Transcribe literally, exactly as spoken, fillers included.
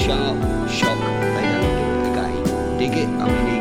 sharp shock, they don't do it again. Dig it? I mean,